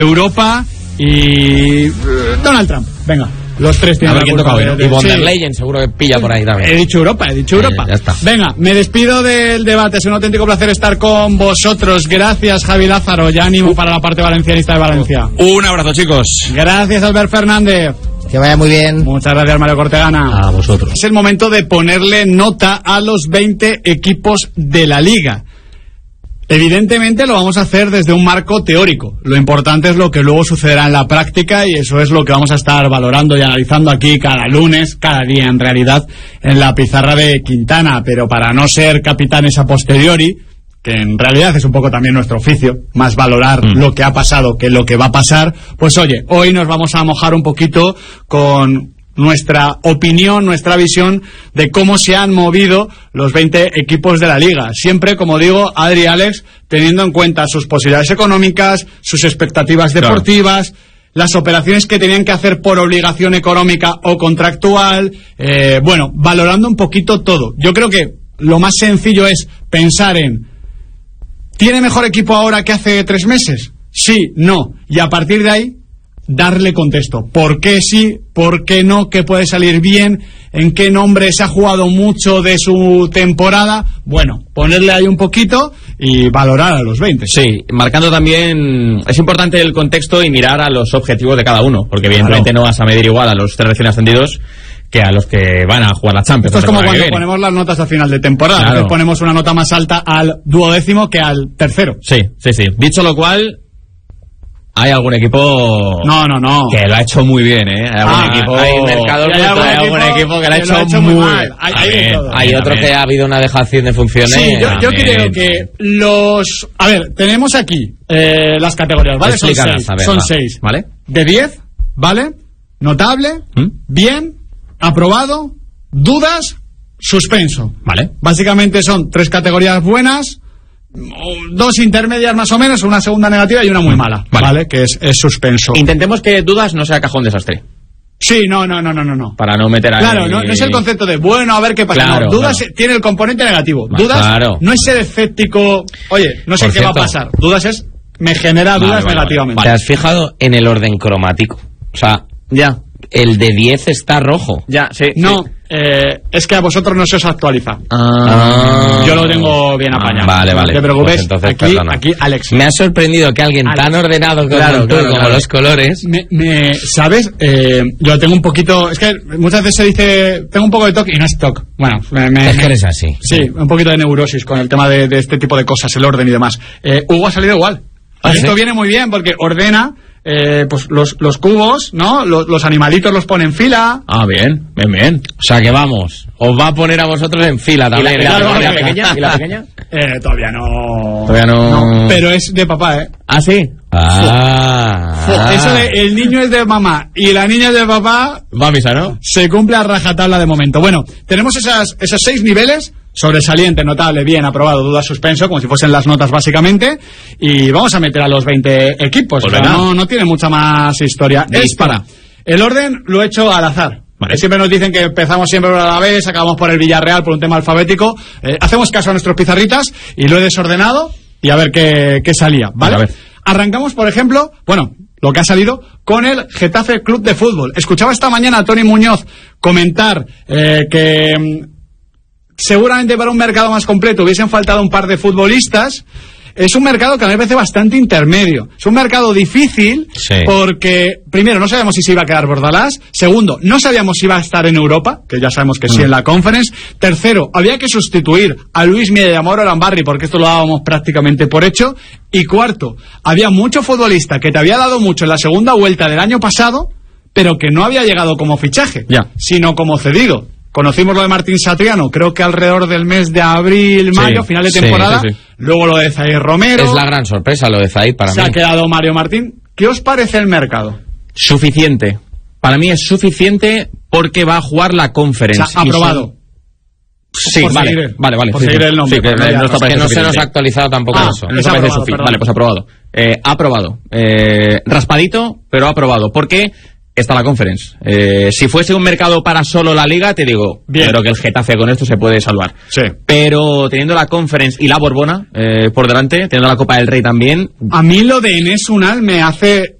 Europa y Donald Trump. Venga, los tres tienen la culpa. Y von der Leyen seguro que pilla por ahí también. He dicho Europa. Ya está. Venga, me despido del debate. Es un auténtico placer estar con vosotros. Gracias, Javi Lázaro. Ya ánimo para la parte valencianista de Valencia. Un abrazo, chicos. Gracias, Albert Fernández. Que vaya muy bien. Muchas gracias, Mario Cortegana. A vosotros. Es el momento de ponerle nota a los 20 equipos de la Liga. Evidentemente lo vamos a hacer desde un marco teórico. Lo importante es lo que luego sucederá en la práctica y eso es lo que vamos a estar valorando y analizando aquí cada lunes, cada día en realidad, en la pizarra de Quintana. Pero para no ser capitanes a posteriori, que en realidad es un poco también nuestro oficio, más valorar lo que ha pasado que lo que va a pasar, pues oye, hoy nos vamos a mojar un poquito con nuestra opinión, nuestra visión de cómo se han movido los 20 equipos de la Liga. Siempre, como digo, Adri y Alex, teniendo en cuenta sus posibilidades económicas, sus expectativas deportivas, las operaciones que tenían que hacer por obligación económica o contractual, valorando un poquito todo. Yo creo que lo más sencillo es pensar en ¿tiene mejor equipo ahora que hace 3 meses? Sí, no. Y a partir de ahí, darle contexto. ¿Por qué sí? ¿Por qué no? ¿Qué puede salir bien? ¿En qué nombre se ha jugado mucho de su temporada? Bueno, ponerle ahí un poquito y valorar a los 20. Sí, marcando también... Es importante el contexto y mirar a los objetivos de cada uno, porque evidentemente no vas a medir igual a los 3 recién ascendidos que a los que van a jugar la Champions. Esto es como cuando ponemos las notas a final de temporada. Claro. Entonces ponemos una nota más alta al 12º que al 3º. Sí. Dicho lo cual, hay algún equipo... No. que lo ha hecho muy bien, ¿eh? Hay algún equipo que lo ha hecho muy mal. Hay otro que ha habido una dejación de funciones. Sí, yo creo que los... A ver, tenemos aquí las categorías, ¿vale? Son 6. ¿Vale? De 10, ¿vale? Notable, bien, aprobado, dudas, suspenso. Vale. Básicamente son 3 categorías buenas, 2 intermedias más o menos, una segunda negativa y una muy mala, ¿vale? Que es suspenso. Intentemos que dudas no sea cajón desastre. Sí, no. Para no meter ahí... Claro, no es el concepto de, bueno, a ver qué pasa. Claro, no, dudas tiene el componente negativo. Dudas no es ser escéptico, oye, no sé qué va a pasar. Dudas es, me genera dudas negativamente. ¿Te has fijado en el orden cromático? O sea, ya... El de 10 está rojo. Ya, sí. No, es que a vosotros no se os actualiza. Yo lo tengo bien apañado. Vale. No te preocupes, pues aquí Alex. Me ha sorprendido que alguien tan ordenado como los colores... ¿Sabes? Yo tengo un poquito... Es que muchas veces se dice... Tengo un poco de TOC y no es TOC. Bueno, es que eres así. Sí, un poquito de neurosis con el tema de este tipo de cosas, el orden y demás. Hugo ha salido igual. Esto viene muy bien porque ordena... pues los cubos, ¿no? Los animalitos los pone en fila. Bien. O sea que vamos, os va a poner a vosotros en fila también. ¿Y la pequeña? ¿Y la pequeña? Todavía no. Pero es de papá, ¿eh? ¿Ah, sí? Eso de el niño es de mamá y la niña es de papá... Va a misa, ¿no? Se cumple a rajatabla de momento. Bueno, tenemos esos 6 niveles... Sobresaliente, notable, bien, aprobado, duda, suspenso, como si fuesen las notas básicamente. Y vamos a meter a los 20 equipos. Pues no tiene mucha más historia. Dispara. El orden lo he hecho al azar. Vale. Siempre nos dicen que empezamos siempre por Alavés, acabamos por el Villarreal por un tema alfabético. Hacemos caso a nuestros pizarritas y lo he desordenado y a ver qué salía, ¿vale? A ver. Arrancamos, por ejemplo, lo que ha salido con el Getafe Club de Fútbol. Escuchaba esta mañana a Tony Muñoz comentar que... seguramente para un mercado más completo hubiesen faltado un par de futbolistas. Es un mercado que a mí me parece bastante intermedio. Es un mercado difícil porque, primero, no sabíamos si se iba a quedar Bordalás. Segundo, no sabíamos si iba a estar en Europa, que ya sabemos que sí en la Conference. Tercero, había que sustituir a Luis Milla y a Mauro Lambarri, porque esto lo dábamos prácticamente por hecho. Y cuarto, había mucho futbolista que te había dado mucho en la segunda vuelta del año pasado, pero que no había llegado como fichaje, sino como cedido. Conocimos lo de Martín Satriano, creo que alrededor del mes de abril, mayo, final de temporada. Luego lo de Zaire Romero. Es la gran sorpresa lo de Zaire para mí. Se ha quedado Mario Martín. ¿Qué os parece el mercado? Suficiente. Para mí es suficiente porque va a jugar la Conference. O sea, aprobado. Sí, vale. Por seguir el nombre. Que no se nos ha actualizado tampoco eso. Es aprobado, vale, pues aprobado. Aprobado. Raspadito, pero aprobado. ¿Por qué? está la Conference. Si fuese un mercado para solo la Liga, te digo, creo que el Getafe con esto se puede salvar. Sí. Pero teniendo la Conference y la Borbona por delante, teniendo la Copa del Rey también... A mí lo de Enes Unal me hace